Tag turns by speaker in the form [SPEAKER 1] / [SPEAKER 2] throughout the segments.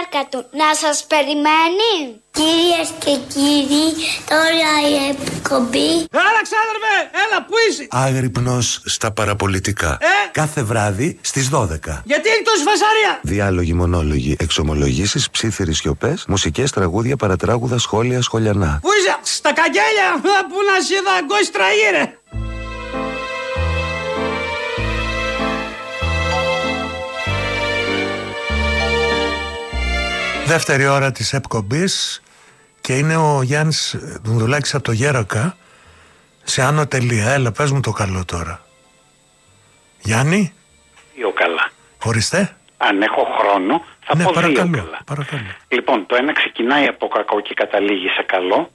[SPEAKER 1] παρακάτω. Να σας περιμένει. Κυρίες και κύριοι, τώρα η εκπομπή.
[SPEAKER 2] Έλα ξάδερφε, έλα, πού είσαι?
[SPEAKER 3] Άγρυπνος στα παραπολιτικά. Κάθε βράδυ στις 12.
[SPEAKER 2] Γιατί έχει τόση φασαρία?
[SPEAKER 3] Διάλογοι, μονόλογοι, εξομολογήσεις, ψίθυροι σιωπές, μουσικές, τραγούδια, παρατράγουδα, σχόλια, σχολιανά.
[SPEAKER 2] Πού είσαι? Στα καγγέλια, που να σε είδα γκόης τραγήρε.
[SPEAKER 4] Δεύτερη ώρα της εκπομπής και είναι ο Γιάννης Δουνδουλάκης από το Γέρακα σε Άνω Τελεία. Έλα, πες μου το καλό τώρα. Γιάννη.
[SPEAKER 5] Δύο καλά.
[SPEAKER 4] Ορίστε.
[SPEAKER 5] Αν έχω χρόνο θα πω
[SPEAKER 4] παρακαλώ,
[SPEAKER 5] δύο καλά.
[SPEAKER 4] Παρακαλώ.
[SPEAKER 5] Λοιπόν, το ένα ξεκινάει από κακό και καταλήγει σε καλό.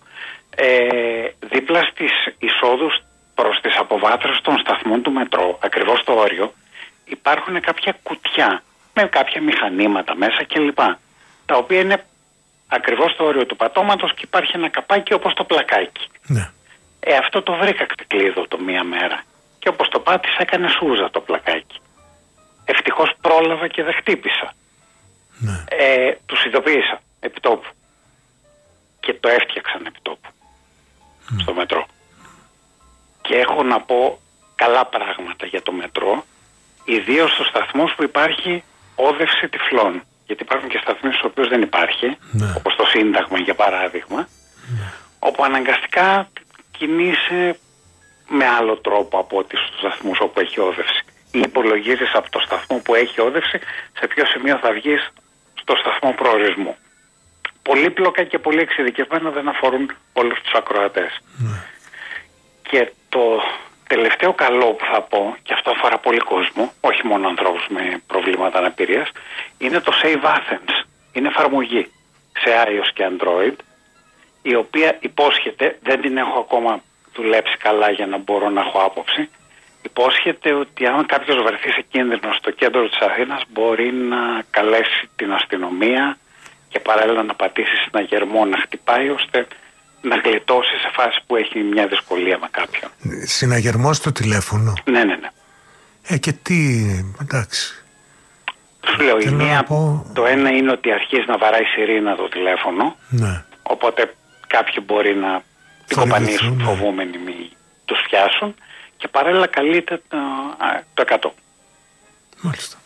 [SPEAKER 5] Δίπλα στις εισόδους προς τις αποβάθρες των σταθμών του μετρό, ακριβώς στο όριο, υπάρχουν κάποια κουτιά με κάποια μηχανήματα μέσα κλπ. Τα οποία είναι ακριβώς στο όριο του πατώματος και υπάρχει ένα καπάκι όπως το πλακάκι.
[SPEAKER 4] Ναι.
[SPEAKER 5] Αυτό το βρήκα ξεκλείδωτο μία μέρα. Και όπως το πάτησα έκανε σούζα το πλακάκι. Ευτυχώς πρόλαβα και δεν χτύπησα.
[SPEAKER 4] Ναι.
[SPEAKER 5] Τους ειδοποίησα επιτόπου. Και το έφτιαξαν επιτόπου. Στο μετρό. Και έχω να πω καλά πράγματα για το μετρό. Ιδίως στους σταθμούς που υπάρχει όδευση τυφλών. Γιατί υπάρχουν και σταθμοί στους οποίους δεν υπάρχει.
[SPEAKER 4] Ναι.
[SPEAKER 5] Όπως το Σύνταγμα για παράδειγμα.
[SPEAKER 4] Ναι.
[SPEAKER 5] Όπου αναγκαστικά κινείσαι με άλλο τρόπο από ό,τι στους σταθμούς όπου έχει όδευση. Ή υπολογίζεις από το σταθμό που έχει όδευση σε ποιο σημείο θα βγεις στο σταθμό προορισμού. Πολύπλοκα και πολύ εξειδικευμένα, δεν αφορούν όλους τους ακροατές.
[SPEAKER 4] Ναι.
[SPEAKER 5] Και το τελευταίο καλό που θα πω, και αυτό αφορά πολύ κόσμο, όχι μόνο ανθρώπους με προβλήματα αναπηρίας, είναι το Save Athens. Είναι εφαρμογή σε iOS και Android, η οποία υπόσχεται, δεν την έχω ακόμα δουλέψει καλά για να μπορώ να έχω άποψη, υπόσχεται ότι αν κάποιος βρεθεί σε κίνδυνο στο κέντρο της Αθήνας μπορεί να καλέσει την αστυνομία και παράλληλα να πατήσει συναγερμό, να χτυπάει ώστε να γλιτώσει σε φάση που έχει μια δυσκολία με κάποιον.
[SPEAKER 4] Συναγερμό στο τηλέφωνο.
[SPEAKER 5] Ναι.
[SPEAKER 4] Και τι, εντάξει.
[SPEAKER 5] Σου λέω, το ένα είναι ότι αρχίζει να βαράει σιρήνα το τηλέφωνο.
[SPEAKER 4] Ναι.
[SPEAKER 5] Οπότε κάποιοι μπορεί να πικοπανίσουν φοβούμενοι μη τους πιάσουν. Και παράλληλα καλείται το 100.
[SPEAKER 4] Μάλιστα.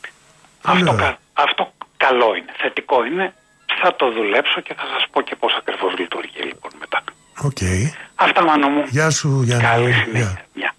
[SPEAKER 5] Αυτό καλό είναι, θετικό είναι. Θα το δουλέψω και θα σας πω και πώς ακριβώς λειτουργεί λοιπόν μετά.
[SPEAKER 4] Okay.
[SPEAKER 5] Αυτά, Μάνο μου.
[SPEAKER 4] Γεια σου, Γιάννη.
[SPEAKER 5] Καλή συνέχεια.